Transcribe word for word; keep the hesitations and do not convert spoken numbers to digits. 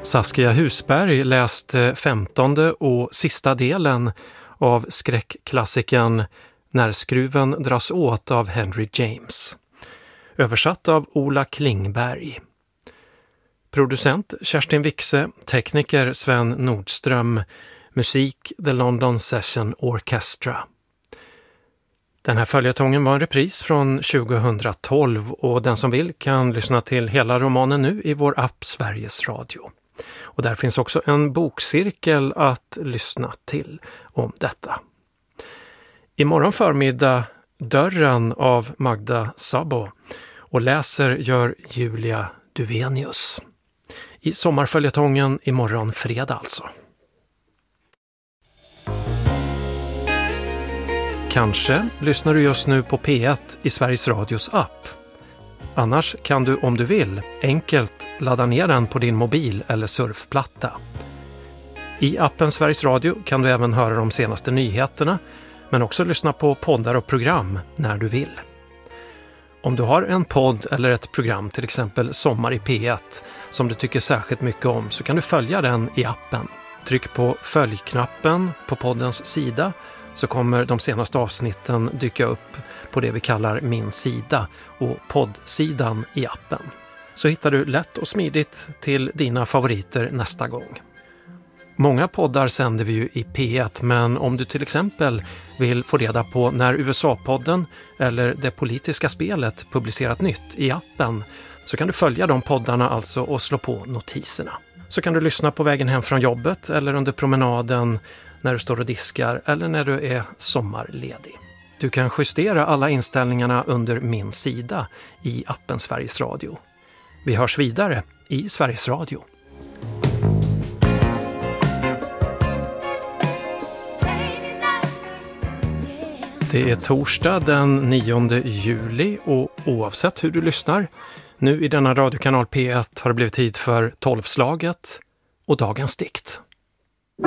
Saskia Husberg läste femtonde och sista delen av skräckklassikern När skruven dras åt av Henry James. Översatt av Ola Klingberg. Producent Kerstin Wixe, tekniker Sven Nordström, musik The London Session Orchestra. Den här följetongen var en repris från tjugohundratolv och den som vill kan lyssna till hela romanen nu i vår app Sveriges Radio. Och där finns också en bokcirkel att lyssna till om detta. Imorgon förmiddag Dörren av Magda Sabo och läser gör Julia Duvenius. I sommarföljetongen imorgon fredag alltså. Kanske lyssnar du just nu på P ett i Sveriges Radios app. Annars kan du om du vill enkelt ladda ner den på din mobil eller surfplatta. I appen Sveriges Radio kan du även höra de senaste nyheterna men också lyssna på poddar och program när du vill. Om du har en podd eller ett program, till exempel Sommar i P ett, som du tycker särskilt mycket om så kan du följa den i appen. Tryck på följknappen på poddens sida så kommer de senaste avsnitten dyka upp på det vi kallar Min sida och poddsidan i appen. Så hittar du lätt och smidigt till dina favoriter nästa gång. Många poddar sänder vi ju i P ett, men om du till exempel vill få reda på när U S A-podden eller Det politiska spelet publicerat nytt i appen så kan du följa de poddarna alltså och slå på notiserna. Så kan du lyssna på vägen hem från jobbet eller under promenaden när du står och diskar eller när du är sommarledig. Du kan justera alla inställningarna under Min sida i appen Sveriges Radio. Vi hörs vidare i Sveriges Radio. Det är torsdag den nionde juli och oavsett hur du lyssnar, nu i denna radiokanal P ett har det blivit tid för tolvslaget och dagens dikt.